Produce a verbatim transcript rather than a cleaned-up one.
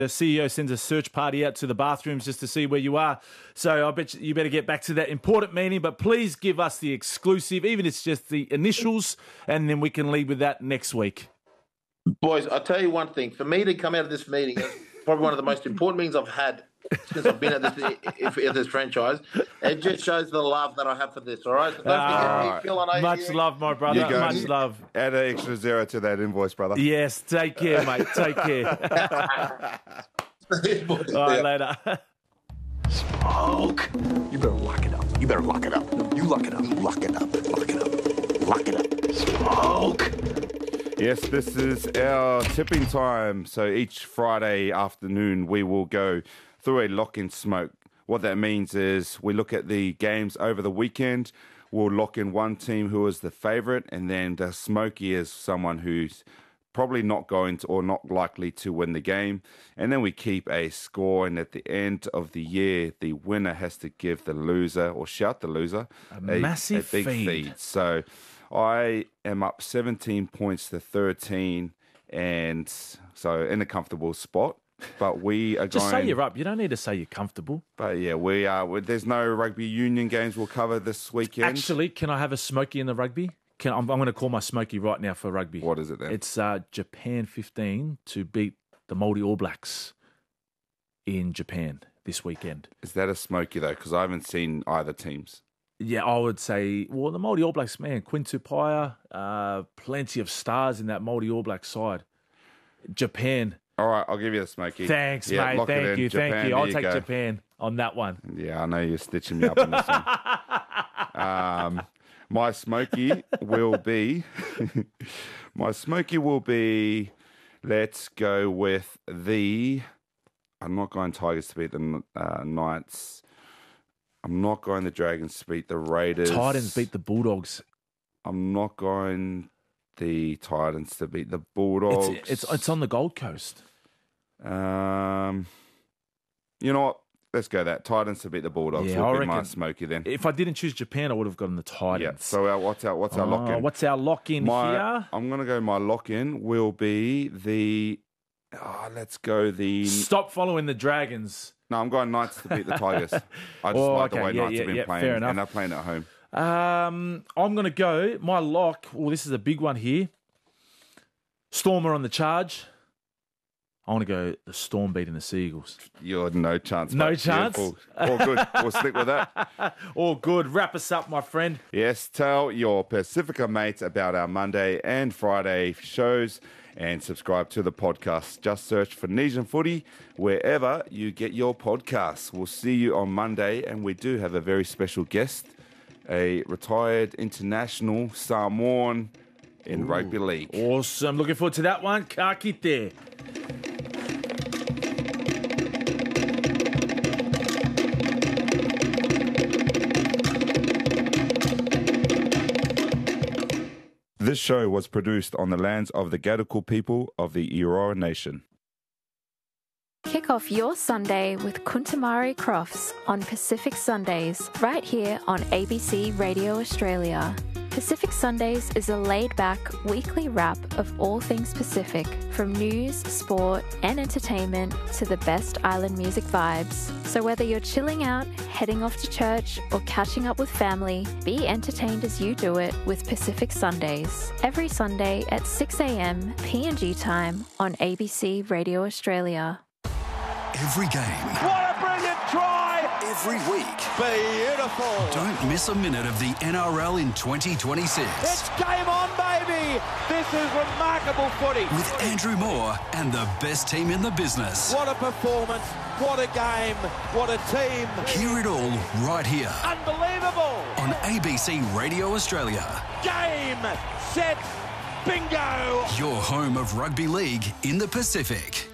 The C E O sends a search party out to the bathrooms just to see where you are. So I bet you better get back to that important meeting. But please give us the exclusive, even if it's just the initials, and then we can lead with that next week. Boys, I'll tell you one thing. For me to come out of this meeting, it's probably one of the most important meetings I've had since I've been at this, at this franchise. It just shows the love that I have for this, all right? So don't forget Uh, me, Phil, I know much you- love, my brother. You go. Much love. Add an extra zero to that invoice, brother. Yes, take care, mate. Take care. All right, later. Smoke. You better lock it up. You better lock it up. No, you lock it up. Lock it up. Lock it up. Lock it up. Smoke. Yes, this is our tipping time. So each Friday afternoon, we will go through a lock-in smoke. What that means is we look at the games over the weekend. We'll lock in one team who is the favourite, and then the smoky is someone who's probably not going to or not likely to win the game. And then we keep a score, and at the end of the year, the winner has to give the loser or shout the loser a, massive a big feed. feed. So I am up seventeen points to thirteen, and so in a comfortable spot. But we are Just going... say you're up. You don't need to say you're comfortable. But yeah, we are. we- There's no rugby union games we'll cover this weekend. Actually, can I have a smoky in the rugby? Can, I'm, I'm going to call my smoky right now for rugby. What is it then? It's uh, Japan fifteen to beat the Māori All Blacks in Japan this weekend. Is that a smoky though? Because I haven't seen either teams. Yeah, I would say, well, the Māori All Blacks, man, Quinn Tupaia, uh, plenty of stars in that Māori All Black side. Japan. All right, I'll give you the smoky. Thanks, Yeah, mate. lock it Thank in. you. Japan, Thank you. there I'll you take go. Japan on that one. Yeah, I know you're stitching me up on this one. Um, my smoky will be, my smoky will be, let's go with the, I'm not going Tigers to beat the uh, Knights. I'm not going the Dragons to beat the Raiders. Titans beat the Bulldogs. I'm not going the Titans to beat the Bulldogs. It's, it's, it's on the Gold Coast. Um, you know what? Let's go that. Titans to beat the Bulldogs. Yeah, will I be reckon. my smoky then. If I didn't choose Japan, I would have gotten the Titans. Yeah. So our, what's our what's our Oh, lock in? What's our lock in my, here? I'm gonna go. My lock in will be the. Oh, let's go the. Stop following the Dragons. No, I'm going Knights to beat the Tigers. I just Oh, like okay. the way Yeah, Knights yeah, have been yeah, playing, fair enough. and they're playing at home. Um, I'm going to go. My lock. Oh, this is a big one here. Stormer on the charge. I want to go the Storm beating the Seagulls. You're no chance. No mate. chance? Beautiful. All good. We'll stick with that. All good. Wrap us up, my friend. Yes, tell your Pacifica mates about our Monday and Friday shows and subscribe to the podcast. Just search for Nesian Footy wherever you get your podcasts. We'll see you on Monday, and we do have a very special guest, a retired international Samoan in rugby league. Awesome. Looking forward to that one. Ka kite. This show was produced on the lands of the Gadigal people of the Eora Nation. Kick off your Sunday with Kuntamari Crofts on Pacific Sundays, right here on A B C Radio Australia. Pacific Sundays is a laid-back weekly wrap of all things Pacific, from news, sport, and entertainment to the best island music vibes. So whether you're chilling out, heading off to church, or catching up with family, be entertained as you do it with Pacific Sundays. Every Sunday at six a.m. P N G time on A B C Radio Australia. Every game. What a brilliant try! Every week. Beautiful! Don't miss a minute of the N R L in twenty twenty-six. It's game on, baby! This is remarkable footy. With Andrew Moore and the best team in the business. What a performance, what a game, what a team. Hear it all right here. Unbelievable! On A B C Radio Australia. Game, set, bingo! Your home of rugby league in the Pacific.